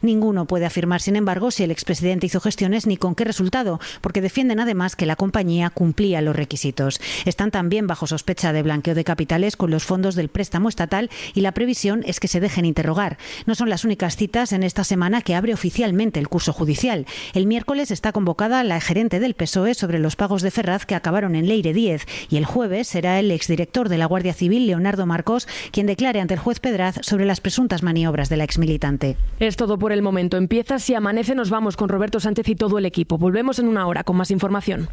Ninguno puede afirmar, sin embargo, si el expresidente hizo gestiones ni con qué resultado, porque defienden además que la compañía cumplía los requisitos. Están también bajo sospecha de blanqueo de capitales con los fondos del préstamo estatal y la previsión es que se dejen interrogar. No son las únicas citas en esta semana que abre oficialmente el curso judicial. El miércoles está convocada la gerente del PSOE sobre los pagos de Ferraz que acabaron en Leire 10 y el jueves será el exdirector de la Guardia Civil, Leonardo Marcos, quien declare ante el juez Pedraz sobre las presuntas maniobras de la exmilitante. Es todo por el momento. Empieza Si Amanece, nos vamos con Roberto Sánchez y todo el equipo. Volvemos en una hora con más información.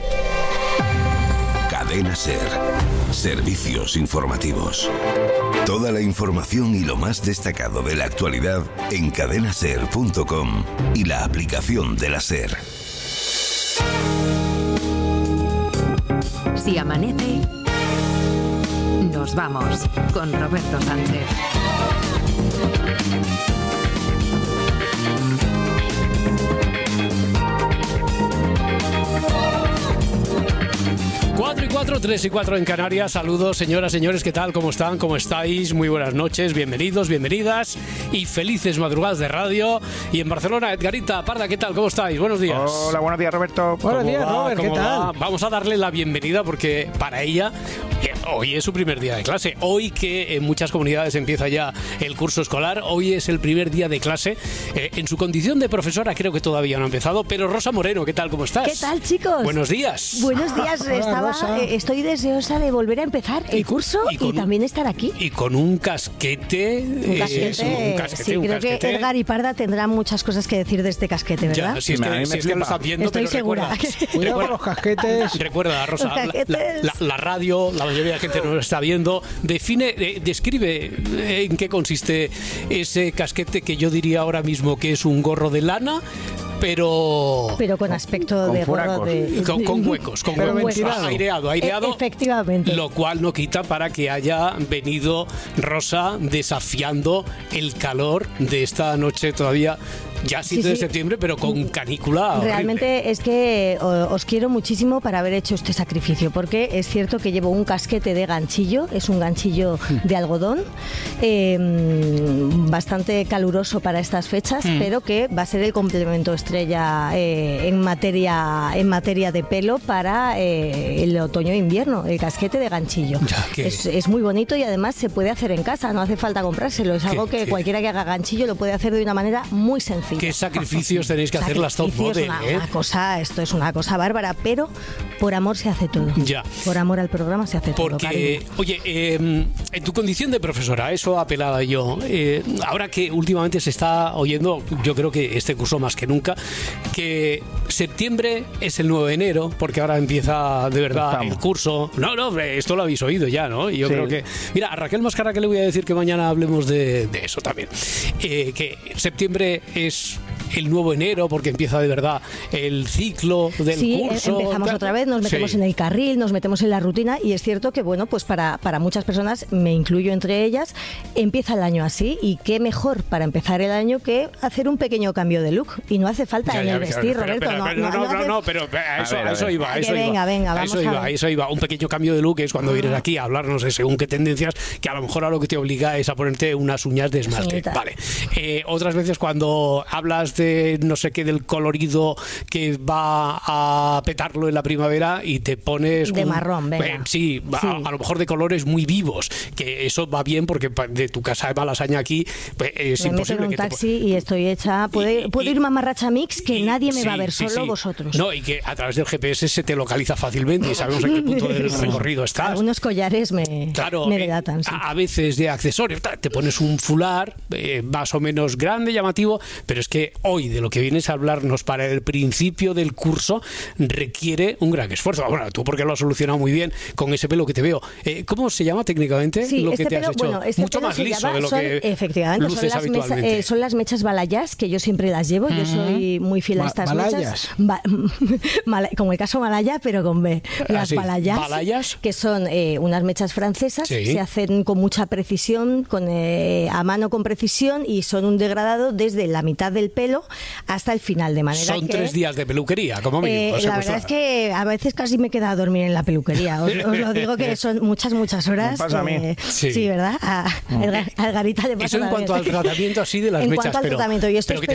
Cadena SER. Servicios informativos. Toda la información y lo más destacado de la actualidad en cadenaser.com y la aplicación de la SER. Si amanece, nos vamos con Roberto Sánchez. 4 y 4, 3 y 4 en Canarias. Saludos, señoras, señores, ¿qué tal? ¿Cómo están? ¿Cómo estáis? Muy buenas noches, bienvenidos, bienvenidas y felices madrugadas de radio. Y en Barcelona, Edgarita Parda, ¿qué tal? ¿Cómo estáis? Buenos días. Hola, buenos días, Roberto. Buenos días, Robert, ¿qué tal? Vamos a darle la bienvenida porque para ella hoy es su primer día de clase. Hoy que en muchas comunidades empieza ya el curso escolar, hoy es el primer día de clase. En su condición de profesora creo que todavía no ha empezado, pero Rosa Moreno, ¿qué tal? ¿Cómo estás? ¿Qué tal, chicos? Buenos días. Buenos días. Estoy deseosa de volver a empezar el curso y también estar aquí. Y con un casquete. Un casquete. Creo que Edgar y Parda tendrán muchas cosas que decir de este casquete, ¿verdad? Ya, si es que lo estás viendo, estoy segura. Cuidado con los casquetes. Recuerda, Rosa, la radio, la mayoría de la gente no lo está viendo. Describe en qué consiste ese casquete que yo diría ahora mismo que es un gorro de lana, pero con aspecto de gorro de... Con huecos, aireado. Efectivamente. Lo cual no quita para que haya venido Rosa desafiando el calor de esta noche todavía, ya 7 de septiembre, pero con canícula. Realmente horrible. Es que os quiero muchísimo para haber hecho este sacrificio, porque es cierto que llevo un casquete de ganchillo, es un ganchillo de algodón, bastante caluroso para estas fechas, pero que va a ser el complemento estrella en materia de pelo para el otoño e invierno, el casquete de ganchillo. Es muy bonito y además se puede hacer en casa, no hace falta comprárselo, es algo que cualquiera que haga ganchillo lo puede hacer de una manera muy sencilla. ¿Qué sacrificios tenéis que hacer las top model? Esto es una cosa bárbara, pero por amor se hace todo. Ya. Por amor al programa se hace todo. Porque, oye, en tu condición de profesora, eso apelaba yo. Ahora que últimamente se está oyendo, yo creo que este curso más que nunca, que septiembre es el nuevo enero, porque ahora empieza de verdad el curso. No, esto lo habéis oído ya, ¿no? Y yo creo que... Mira, a Raquel Mascara que le voy a decir que mañana hablemos de eso también. Que septiembre es el nuevo enero porque empieza de verdad el ciclo del curso. Empezamos otra vez, nos metemos en el carril, nos metemos en la rutina y es cierto que, bueno, pues para muchas personas, me incluyo entre ellas, empieza el año así y qué mejor para empezar el año que hacer un pequeño cambio de look y no hace falta en el vestir, Roberto. Pero a eso iba. Venga, eso iba. Un pequeño cambio de look es cuando vienes aquí a hablarnos de según qué tendencias, que a lo mejor a lo que te obliga es a ponerte unas uñas de esmalte. Vale. Otras veces cuando hablas de no sé qué, del colorido que va a petarlo en la primavera y te pones de marrón, venga. A lo mejor de colores muy vivos, que eso va bien porque de tu casa de Malasaña aquí es me imposible. Me meto en un taxi y estoy hecha, puedo ir mamarracha mix, que nadie me va a ver, solo vosotros. No, y que a través del GPS se te localiza fácilmente y sabemos en qué punto del recorrido estás. Algunos collares me delatan. A veces de accesorios, te pones un fular más o menos grande, llamativo, pero es que hoy de lo que vienes a hablarnos para el principio del curso requiere un gran esfuerzo. Bueno, tú porque lo has solucionado muy bien con ese pelo que te veo. ¿Cómo se llama técnicamente lo que te has hecho? Bueno, mucho más liso de lo que efectivamente, luces habitualmente. Son las mechas balayas, que yo siempre las llevo. Yo soy muy fiel a estas mechas. Como el caso Malaya, pero con B. Las balayas, que son unas mechas francesas, se hacen con mucha precisión, a mano con precisión, y son un degradado desde la mitad del pelo inicio hasta el final, de manera Son que 3 días de peluquería, como mínimo. la verdad es que a veces casi me queda a dormir en la peluquería. Os lo digo que son muchas horas. Me pasa a mí. Sí, ¿verdad? A Algarita le pasa. Eso en cuanto al tratamiento así de las mechas. En cuanto al tratamiento, yo estoy